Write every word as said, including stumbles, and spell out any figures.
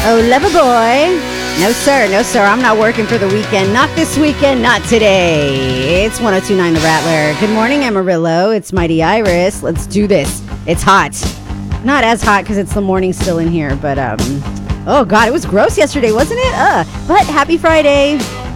Oh, lover boy. No, sir. No, sir. I'm not working for the weekend. Not this weekend. Not today. It's one oh two point nine The Rattler. Good morning, Amarillo. It's Mighty Iris. Let's do this. It's hot. Not as hot because it's the morning still in here, but, um, oh, God, it was gross yesterday, wasn't it? Uh, but happy Friday.